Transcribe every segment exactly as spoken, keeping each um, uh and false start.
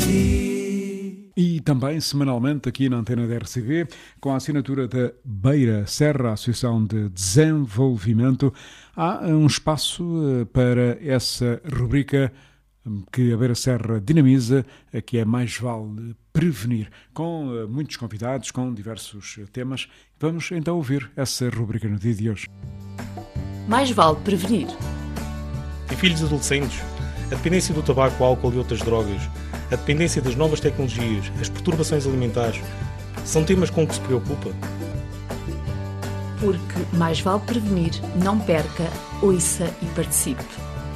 ti. E também semanalmente aqui na antena da R C B, com a assinatura da Beira Serra, Associação de Desenvolvimento, há um espaço para essa rubrica que a Beira Serra dinamiza, que é Mais Vale Prevenir, com muitos convidados, com diversos temas. Vamos então ouvir essa rubrica no dia de hoje. Mais Vale Prevenir. Em filhos adolescentes, a dependência do tabaco, álcool e outras drogas, a dependência das novas tecnologias, as perturbações alimentares, são temas com que se preocupa? Porque mais vale prevenir, não perca, ouça e participe.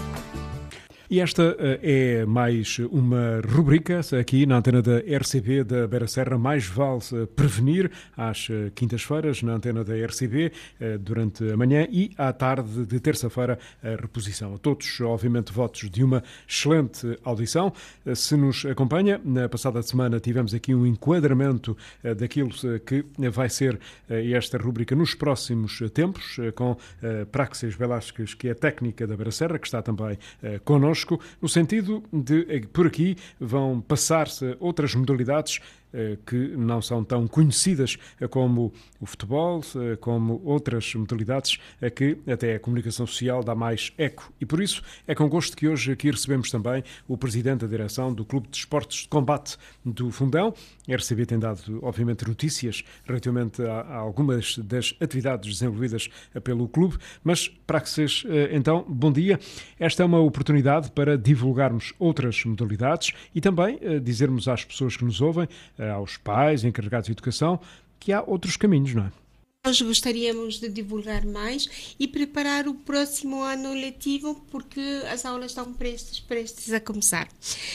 E esta é mais uma rubrica aqui na antena da R C B da Beira Serra, Mais Vale Prevenir, às quintas-feiras na antena da R C B, durante a manhã, e à tarde de terça-feira a reposição. A todos, obviamente, votos de uma excelente audição. Se nos acompanha, na passada semana tivemos aqui um enquadramento daquilo que vai ser esta rubrica nos próximos tempos, com Praxis Velasquez, que é técnica da Beira Serra, que está também connosco, no sentido de, por aqui, vão passar-se outras modalidades que não são tão conhecidas como o futebol, como outras modalidades a que até a comunicação social dá mais eco. E por isso é com gosto que hoje aqui recebemos também o Presidente da Direção do Clube de Esportes de Combate do Fundão. A R C B tem dado, obviamente, notícias relativamente a, a algumas das atividades desenvolvidas pelo clube, mas para que vocês, então, bom dia. Esta é uma oportunidade para divulgarmos outras modalidades e também dizermos às pessoas que nos ouvem, aos pais, encarregados de educação, que há outros caminhos, não é? Nós gostaríamos de divulgar mais e preparar o próximo ano letivo, porque as aulas estão prestes, prestes a começar.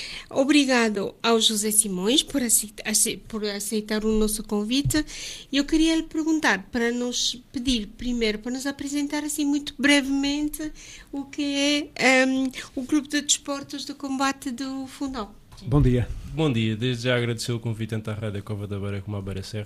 Obrigado ao José Simões por aceitar, por aceitar o nosso convite. Eu queria lhe perguntar, para nos pedir primeiro, para nos apresentar assim muito brevemente o que é um, o Clube de Desportos de Combate do Fundão. Bom dia. Bom dia, desde já agradecer o convite tanto à Rádio Cova da Beira como à Beira Serra.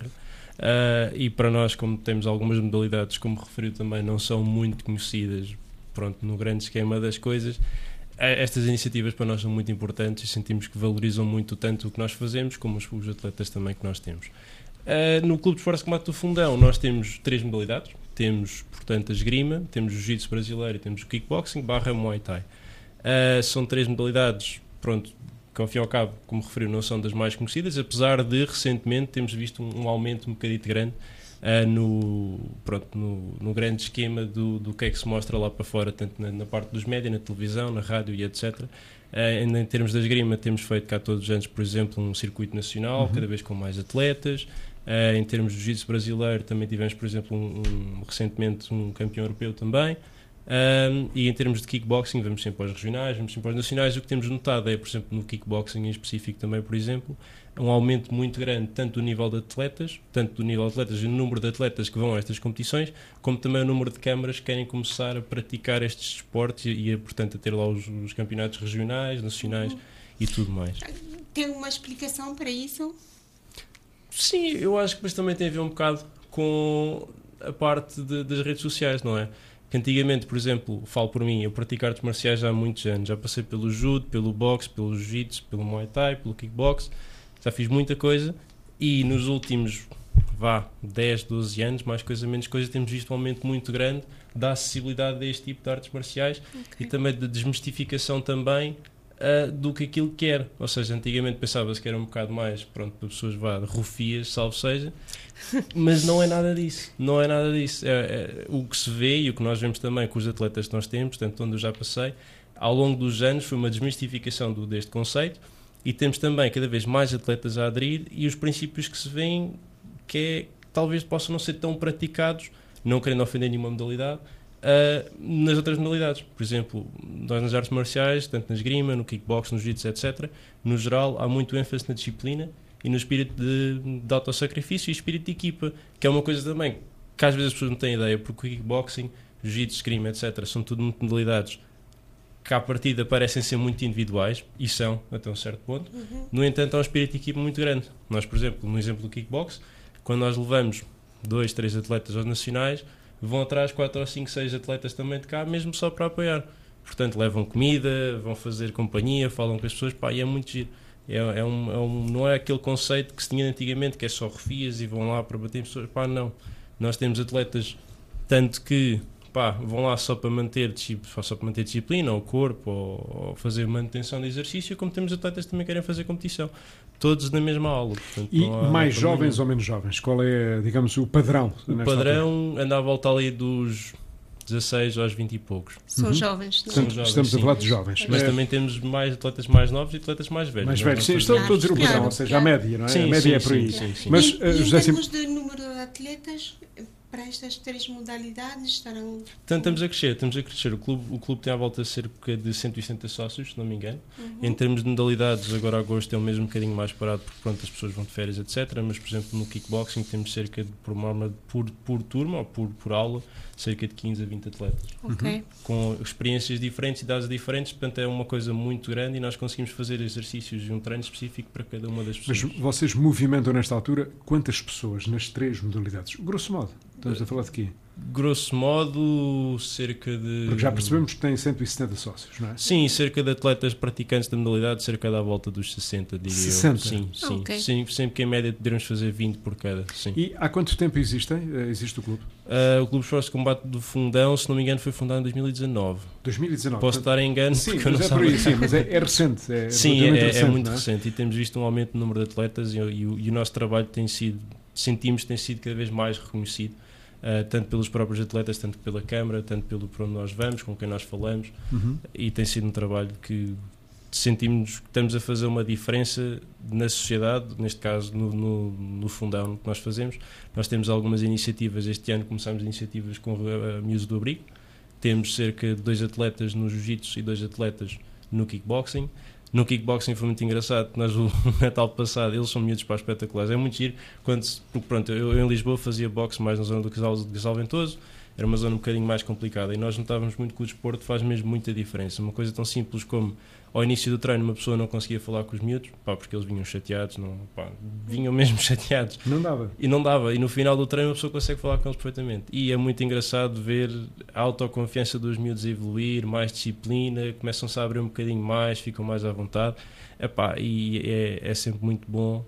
Uh, e para nós, como temos algumas modalidades, como referiu também, não são muito conhecidas, pronto, no grande esquema das coisas, estas iniciativas para nós são muito importantes e sentimos que valorizam muito tanto o que nós fazemos como os, os atletas também que nós temos. Uh, no Clube de Esportes de Combate do Fundão nós temos três modalidades. Temos, portanto, a esgrima, temos o jiu-jitsu brasileiro e temos o kickboxing barra muay thai. Uh, são três modalidades, pronto, que ao fim e ao cabo, como referiu, não são das mais conhecidas, apesar de recentemente termos visto um, um aumento um bocadito grande uh, no, pronto, no, no grande esquema do, do que é que se mostra lá para fora, tanto na, na parte dos médias, na televisão, na rádio e etcétera. Uh, em termos da esgrima, temos feito cá todos os anos, por exemplo, um circuito nacional, uhum. cada vez com mais atletas. Uh, em termos de jiu-jitsu brasileiro, também tivemos, por exemplo, um, um, recentemente um campeão europeu também. Um, e em termos de kickboxing, vamos sempre aos regionais, vamos sempre aos nacionais. O que temos notado é, por exemplo, no kickboxing em específico também, por exemplo, um aumento muito grande tanto do nível de atletas, tanto do nível de atletas e o número de atletas que vão a estas competições, como também o número de câmaras que querem começar a praticar estes esportes e, e portanto, a ter lá os, os campeonatos regionais, nacionais uhum. e tudo mais. Tem uma explicação para isso? Sim, eu acho que depois também tem a ver um bocado com a parte de, das redes sociais, não é? Que antigamente, por exemplo, falo por mim, eu pratico artes marciais há muitos anos, já passei pelo judo, pelo boxe, pelo jiu-jitsu, pelo muay thai, pelo kickbox, já fiz muita coisa e nos últimos, vá, dez, doze anos, mais coisa, menos coisa, temos visto um aumento muito grande da acessibilidade deste tipo de artes marciais okay. e também da desmistificação também uh, do que aquilo que era. Ou seja, antigamente pensava-se que era um bocado mais, pronto, para pessoas, vá, rufias, salvo seja, mas não é nada disso, não é nada disso. É, é, o que se vê e o que nós vemos também com os atletas que nós temos, portanto, onde eu já passei, ao longo dos anos foi uma desmistificação do, deste conceito e temos também cada vez mais atletas a aderir e os princípios que se veem que é, talvez possam não ser tão praticados, não querendo ofender nenhuma modalidade, uh, nas outras modalidades. Por exemplo, nós nas artes marciais, tanto na esgrima, no kickbox, no jiu-jitsu, etcétera, no geral há muito ênfase na disciplina e no espírito de, de autossacrifício e espírito de equipa, que é uma coisa também que às vezes as pessoas não têm ideia, porque o kickboxing, jiu-jitsu, esgrima, etcétera, são tudo modalidades que à partida parecem ser muito individuais, e são, até um certo ponto. Uhum. No entanto, há um espírito de equipa muito grande. Nós, por exemplo, no exemplo do kickbox, quando nós levamos dois, três atletas aos nacionais, vão atrás quatro ou cinco, seis atletas também de cá, mesmo só para apoiar. Portanto, levam comida, vão fazer companhia, falam com as pessoas, pá, e é muito giro. É, é um, é um, não é aquele conceito que se tinha antigamente, que é só refias e vão lá para bater em pessoas. Pá, não. Nós temos atletas, tanto que pá, vão lá só para manter, só para manter disciplina, ou corpo, ou, ou fazer manutenção de exercício, como temos atletas que também querem fazer competição. Todos na mesma aula. Portanto, e não há, mais não jovens nenhum. ou menos jovens? Qual é, digamos, o padrão? O padrão anda à volta ali dos dezasseis aos vinte e poucos. São Uhum. jovens, não é? Portanto, jovens, estamos sim. a falar de jovens. Mas é, também temos mais atletas mais novos e atletas mais velhos. mais Nós velhos. não Sim, fazemos- estou, estou a dizer o padrão, Claro, ou seja, claro. a média, não é? Sim, a média sim, é por aí. sim, sim, sim. Mas, e, uh, e em José Sim- termos de número de atletas, para estas três modalidades estarão... Portanto, estamos a crescer, estamos a crescer. O clube, o clube tem à volta de cerca de cento e setenta sócios, se não me engano. Uhum. Em termos de modalidades, agora agosto é o mesmo um bocadinho mais parado, porque pronto, as pessoas vão de férias, etcétera. Mas, por exemplo, no kickboxing temos cerca de, por, norma, por, por turma ou por, por aula, cerca de quinze a vinte atletas. Ok. Com experiências diferentes, idades diferentes, portanto é uma coisa muito grande e nós conseguimos fazer exercícios e um treino específico para cada uma das Mas pessoas. vocês movimentam nesta altura quantas pessoas nas três modalidades? Grosso modo, estamos a falar de quê? Grosso modo, cerca de... Porque já percebemos que tem cento e setenta sócios, não é? Sim, cerca de atletas praticantes da modalidade, cerca da volta dos sessenta, diria sessenta? eu. Sim, sim. Ok. Sim, sempre que em média poderemos fazer vinte por cada, sim. E há quanto tempo existem? Eh, Existe o clube? Uh, o Clube de Esportes de Combate do Fundão, se não me engano, foi fundado em dois mil e dezanove. dois mil e dezanove. Posso portanto, estar em engano, sim, porque eu mas não é por sei. aí, sim, mas é, é recente. É Sim, relativamente é, é recente, muito não é? recente e temos visto um aumento no número de atletas e, e, o, e o nosso trabalho tem sido, sentimos que tem sido cada vez mais reconhecido, uh, tanto pelos próprios atletas, tanto pela Câmara, tanto pelo por onde nós vamos, com quem nós falamos, Uhum. e tem sido um trabalho que sentimos que estamos a fazer uma diferença na sociedade, neste caso no, no, no Fundão que nós fazemos. Nós temos algumas iniciativas, este ano começamos iniciativas com a, a Miúdos do Abrigo, temos cerca de dois atletas no Jiu-Jitsu e dois atletas no kickboxing. No kickboxing foi muito engraçado, nós o Natal passado, eles são miúdos para espetaculares, é muito giro, quando, porque pronto, eu, eu em Lisboa fazia boxe mais na zona do Casal, do Casal Ventoso, era uma zona um bocadinho mais complicada e nós notávamos muito que o desporto faz mesmo muita diferença, uma coisa tão simples como ao início do treino uma pessoa não conseguia falar com os miúdos, pá, porque eles vinham chateados, não, pá, vinham mesmo chateados. Não dava. E não dava, e no final do treino a pessoa consegue falar com eles perfeitamente. E é muito engraçado ver a autoconfiança dos miúdos evoluir, mais disciplina, começam-se a abrir um bocadinho mais, ficam mais à vontade. Epá, e é, é sempre muito bom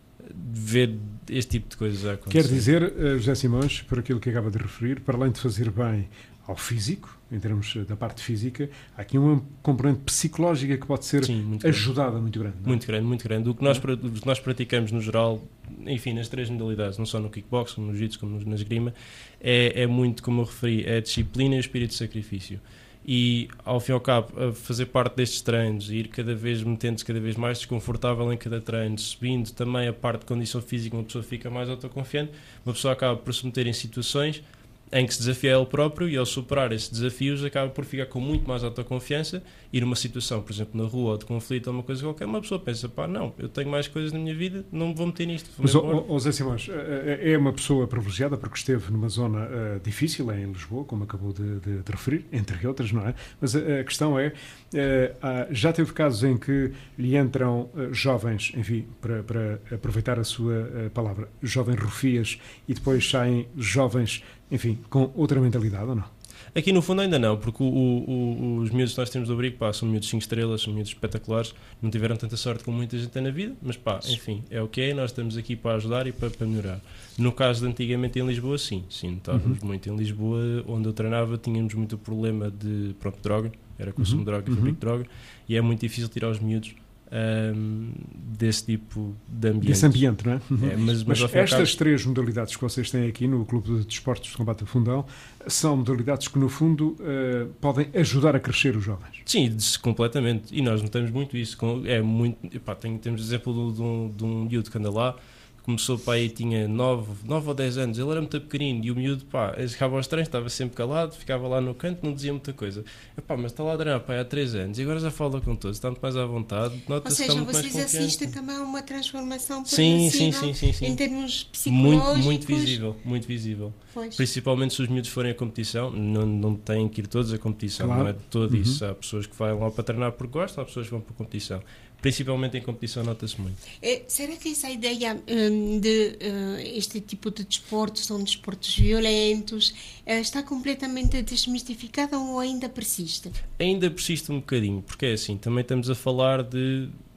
ver este tipo de coisas a acontecer. Quer dizer, uh, José Simões, por aquilo que acaba de referir, para além de fazer bem ao físico, em termos da parte física, há aqui uma componente psicológica que pode ser Sim, muito grande. ajudada muito grande. Não é? Muito grande, muito grande. O que nós, pra- o que nós praticamos no geral, enfim, nas três modalidades, não só no kickboxing, no jiu-jitsu, como no- na esgrima, é, é muito, como eu referi, é a disciplina e o espírito de sacrifício. E, ao fim e ao cabo, a fazer parte destes treinos e ir cada vez metendo-se cada vez mais desconfortável em cada treino, subindo também a parte de condição física, uma pessoa fica mais autoconfiante, uma pessoa acaba por se meter em situações em que se desafia ele próprio e ao superar esses desafios acaba por ficar com muito mais autoconfiança e numa situação, por exemplo, na rua ou de conflito ou uma coisa qualquer, uma pessoa pensa, pá, não, eu tenho mais coisas na minha vida, não me vou meter nisto. vou-me Mas, ó, embora. ó, ó, Zé Simões, eh, eh, é uma pessoa privilegiada porque esteve numa zona eh, difícil, é em Lisboa, como acabou de, de- de referir, entre outras, não é? Mas a, a questão é, eh, há- já teve casos em que lhe entram eh, jovens, enfim, para, para aproveitar a sua eh, palavra, jovens rufias, e depois saem jovens, enfim, com outra mentalidade, ou não? Aqui no fundo ainda não, porque o, o, o, os miúdos que nós temos do abrigo, pá, são miúdos cinco estrelas, são miúdos espetaculares, não tiveram tanta sorte como muita gente tem na vida, mas pá, enfim, é o que é, nós estamos aqui para ajudar e para, para melhorar. No caso de antigamente em Lisboa, sim, sim, notávamos Uhum. muito. Em Lisboa, onde eu treinava, tínhamos muito problema de, pronto, droga, era consumo Uhum. de droga, Uhum. fabrico de droga, e é muito difícil tirar os miúdos ahm, desse tipo de ambiente. Desse ambiente, não é? É, mas, mas, Mas ao fim e ao cabo- estas três modalidades que vocês têm aqui no Clube de Desportos de Combate do Fundão são modalidades que, no fundo, eh, podem ajudar a crescer os jovens. Sim, des- completamente. E nós notamos muito isso. Com- É muito, epá, tem, temos exemplo de, de um, de um miúdo que anda lá, começou para aí, tinha nove ou dez anos, ele era muito pequenino e o miúdo, pá, ele chegava aos treinos, estava sempre calado, ficava lá no canto, não dizia muita coisa. Epá, mas está lá a treinar, pá, há três anos e agora já fala com todos, está muito mais à vontade, Ou nota-se que está seja, muito mais vocês confiante. assistem também a uma transformação Sim, sim, progressiva sim, sim, sim. em termos Muito, psicológicos. muito visível, muito visível. Pois. Principalmente se os miúdos forem à competição, não, não têm que ir todos à competição, Claro. não é de todo Uhum. isso. Há pessoas que vão lá para treinar porque gostam, há pessoas que vão para a competição. Principalmente em competição nota-se muito. Eh, será que essa ideia hum, de eh, este tipo de desportos, são desportos violentos, eh, está completamente desmistificada ou ainda persiste? Ainda persiste um bocadinho, porque é assim, também estamos a falar de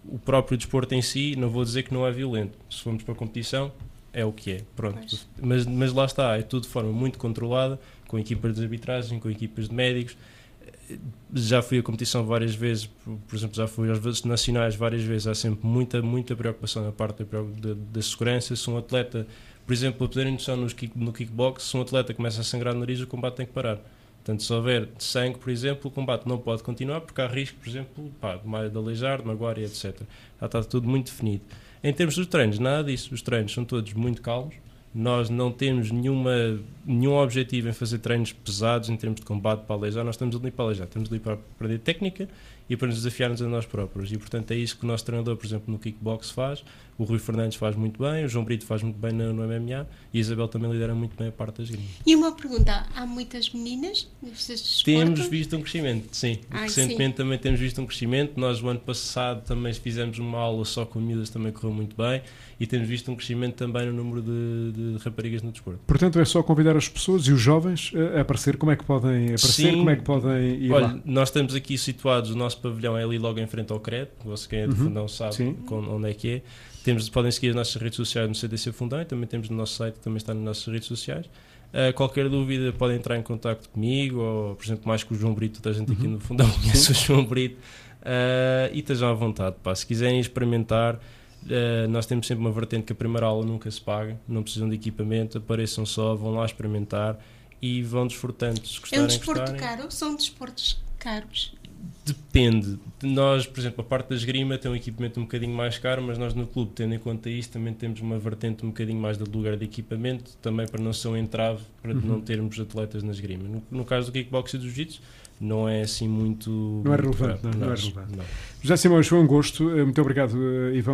o próprio desporto em si, não vou dizer que não é violento. Se formos para a competição, é o que é. Pronto. Mas, mas lá está, é tudo de forma muito controlada, com equipas de arbitragem, com equipas de médicos. Já fui à competição várias vezes, por exemplo, já fui às vezes nacionais várias vezes. Há sempre muita, muita preocupação na parte da, da, da segurança. Se um atleta, por exemplo, para poderem noção no, kick, no kickbox, se um atleta começa a sangrar no nariz, o combate tem que parar. Portanto, se houver sangue, por exemplo, o combate não pode continuar, porque há risco, por exemplo, pá, de aleijar, de magoar e etcétera. Já está tudo muito definido. Em termos dos treinos, nada disso. Os treinos são todos muito calmos. Nós não temos nenhuma, nenhum objetivo em fazer treinos pesados em termos de combate para aleijar. Nós estamos ali para aleijar, estamos ali para aprender técnica e para nos desafiarmos a nós próprios. E, portanto, é isso que o nosso treinador, por exemplo, no kickbox faz. O Rui Fernandes faz muito bem, o João Brito faz muito bem no, no M M A e a Isabel também lidera muito bem a parte da esgrima. E uma pergunta, há muitas meninas nestes desportos? Temos visto um crescimento, sim. Ai, Recentemente sim. também temos visto um crescimento. Nós, o ano passado, também fizemos uma aula só com miúdas, também correu muito bem. E temos visto um crescimento também no número de, de raparigas no desporto. Portanto, é só convidar as pessoas e os jovens a aparecer. Como é que podem aparecer? Sim. Como é que podem ir Olha, lá? nós estamos aqui situados, o nosso pavilhão é ali logo em frente ao C R E D. Você quem é do Uhum. Fundão sabe Sim. com, onde é que é. Temos, podem seguir as nossas redes sociais no C D C Fundão e também temos no nosso site, que também está nas nossas redes sociais. Uh, qualquer dúvida podem entrar em contacto comigo, ou por exemplo mais com o João Brito, toda a gente aqui no Fundão conhece o João Brito, uh, e estejam à vontade, pá. Se quiserem experimentar, uh, nós temos sempre uma vertente que a primeira aula nunca se paga, não precisam de equipamento, apareçam só, vão lá experimentar e vão desfrutando. Se É gostarem, um desporto gostarem. caro? São desportos caros? Depende. Nós, por exemplo, a parte da esgrima tem um equipamento um bocadinho mais caro, mas nós no clube, tendo em conta isso, também temos uma vertente um bocadinho mais de lugar de equipamento, também para não ser um entrave, para Uhum. não termos atletas na esgrima. No, no caso do kickbox e do jiu-jitsu, não é assim muito... Não é muito relevante, caro. não, não é relevante. não. José Simões, foi um gosto. Muito obrigado, Ivan.